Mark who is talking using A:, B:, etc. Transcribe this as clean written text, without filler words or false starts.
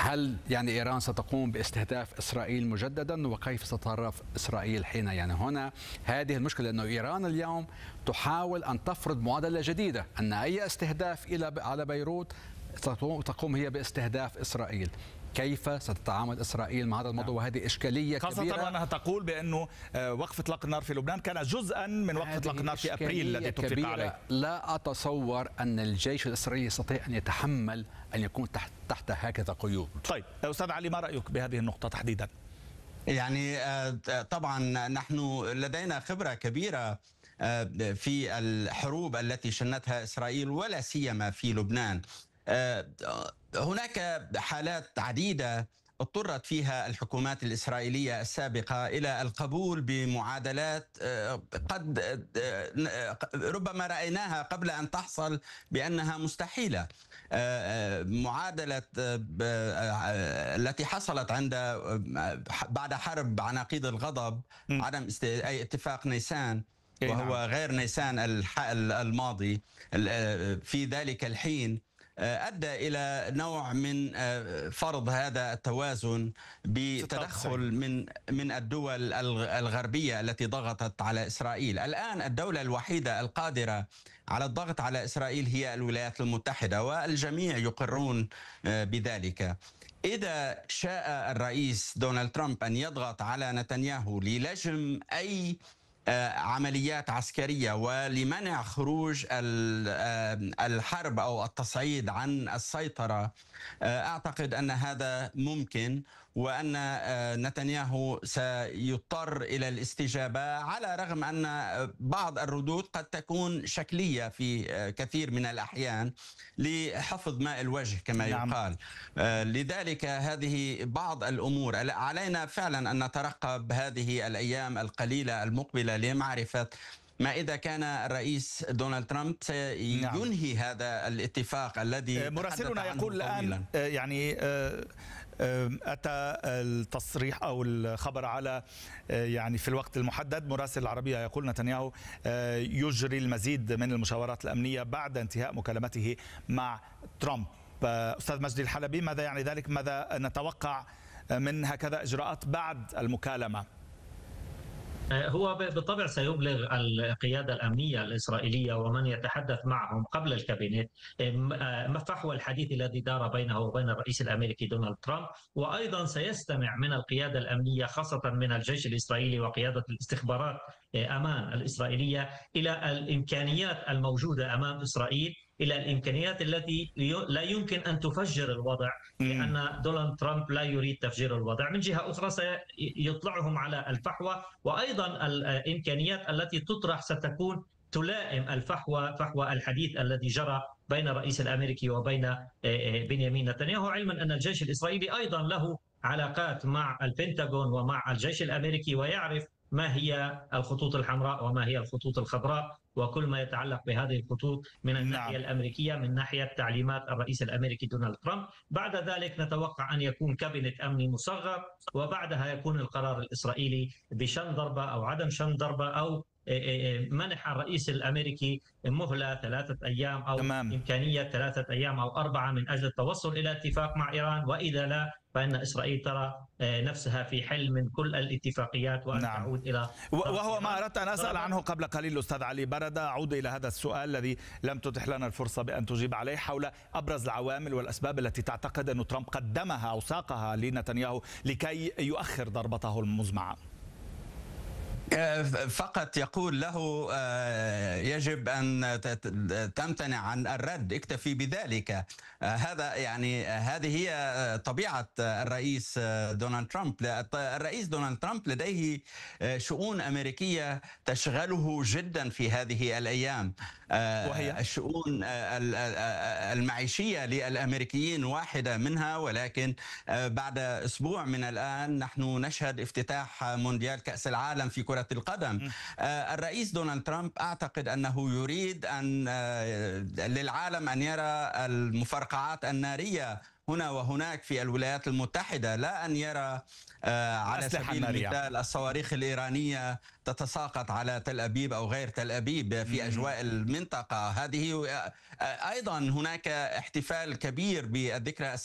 A: هل يعني إيران ستقوم باستهداف إسرائيل مجددا، وكيف ستتصرف إسرائيل حين يعني هنا هذه المشكلة؟ أنه إيران اليوم تحاول أن تفرض معادلة جديدة، أن أي استهداف على بيروت تقوم هي باستهداف إسرائيل. كيف ستتعامل إسرائيل مع هذا الموضوع؟ وهذه إشكالية كبيرة،
B: خاصة وأنها تقول بأنه وقف إطلاق النار في لبنان كان جزءا من وقف إطلاق النار في أبريل الذي اتفق عليه.
A: لا أتصور أن الجيش الإسرائيلي يستطيع أن يتحمل أن يكون تحت هكذا قيود.
B: طيب أستاذ علي، ما رأيك بهذه النقطة تحديدا؟
C: يعني طبعا نحن لدينا خبرة كبيرة في الحروب التي شنتها إسرائيل ولا سيما في لبنان. هناك حالات عديدة اضطرت فيها الحكومات الإسرائيلية السابقة إلى القبول بمعادلات قد ربما رأيناها قبل أن تحصل بأنها مستحيلة. معادلة التي حصلت بعد حرب عناقيد الغضب، عدم أي اتفاق نيسان، وهو غير نيسان الماضي، في ذلك الحين أدى إلى نوع من فرض هذا التوازن بتدخل من الدول الغربية التي ضغطت على إسرائيل. الآن الدولة الوحيدة القادرة على الضغط على إسرائيل هي الولايات المتحدة، والجميع يقرون بذلك. إذا شاء الرئيس دونالد ترامب أن يضغط على نتنياهو للجم أي عمليات عسكرية ولمنع خروج الحرب أو التصعيد عن السيطرة، أعتقد أن هذا ممكن، وأن نتنياهو سيضطر إلى الاستجابة، على رغم أن بعض الردود قد تكون شكلية في كثير من الأحيان لحفظ ماء الوجه كما يقال. لذلك هذه بعض الأمور علينا فعلا أن نترقب هذه الأيام القليلة المقبلة لمعرفة ما إذا كان الرئيس دونالد ترامب سينهي هذا الاتفاق الذي
B: مراسلنا يقول الآن يعني أتى التصريح أو الخبر على يعني في الوقت المحدد. مراسل العربية يقول نتنياهو يجري المزيد من المشاورات الأمنية بعد انتهاء مكالمته مع ترامب. أستاذ مجدي الحلبي، ماذا يعني ذلك؟ ماذا نتوقع من هكذا إجراءات بعد المكالمة؟
D: هو بالطبع سيبلغ القيادة الأمنية الإسرائيلية ومن يتحدث معهم قبل الكابينت فحوى الحديث الذي دار بينه وبين الرئيس الأمريكي دونالد ترامب، وأيضا سيستمع من القيادة الأمنية خاصة من الجيش الإسرائيلي وقيادة الاستخبارات أمان الإسرائيلية إلى الإمكانيات الموجودة أمام إسرائيل، إلى الإمكانيات التي لا يمكن أن تفجر الوضع، لأن دونالد ترامب لا يريد تفجير الوضع. من جهة أخرى سيطلعهم على الفحوى، وأيضا الإمكانيات التي تطرح ستكون تلائم فحوى الحديث الذي جرى بين الرئيس الأمريكي وبين بنيامين نتنياهو، علما أن الجيش الإسرائيلي أيضا له علاقات مع البنتاغون ومع الجيش الأمريكي، ويعرف ما هي الخطوط الحمراء وما هي الخطوط الخضراء وكل ما يتعلق بهذه الخطوط من الناحية الأمريكية، من ناحية تعليمات الرئيس الأمريكي دونالد ترامب. بعد ذلك نتوقع أن يكون كابينت أمني مصغر، وبعدها يكون القرار الإسرائيلي بشن ضربة أو عدم شن ضربة، أو منح الرئيس الأمريكي مهلة 3 أيام أو إمكانية 3 أيام أو 4 من أجل التوصل إلى اتفاق مع إيران، وإذا لا فإن إسرائيل ترى نفسها في حل من كل الاتفاقيات وأن تعود إلى
B: وهو ما أردت أن أسأل عنه قبل قليل أستاذ علي بردة. أعود إلى هذا السؤال الذي لم تتح لنا الفرصة بأن تجيب عليه، حول أبرز العوامل والأسباب التي تعتقد أن ترامب قدمها أو ساقها لنتنياهو لكي يؤخر ضربته المزمعة.
C: فقط يقول له يجب أن تمتنع عن الرد، اكتفي بذلك. هذا يعني هذه هي طبيعة الرئيس دونالد ترامب. الرئيس دونالد ترامب لديه شؤون أمريكية تشغله جدا في هذه الأيام، وهي الشؤون المعيشية للأمريكيين واحدة منها، ولكن بعد أسبوع من الآن نحن نشهد افتتاح مونديال كأس العالم في كرة القدم. الرئيس دونالد ترامب أعتقد أنه يريد للعالم أن يرى المفرقعات النارية هنا وهناك في الولايات المتحدة، لا أن يرى على سبيل المثال الصواريخ الإيرانية تتساقط على تل أبيب أو غير تل أبيب في أجواء المنطقة هذه. أيضا هناك احتفال كبير بالذكرى